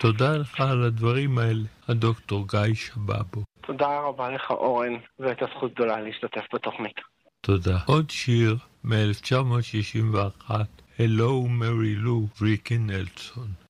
תודה לך על הדברים האלה, הדוקטור גיא שבאבו. תודה רבה לך אורן, והייתה זכות גדולה להשתתף בתוכנית. תודה. עוד שיר מ-1961, Hello Mary Lou, ריקי נלסון.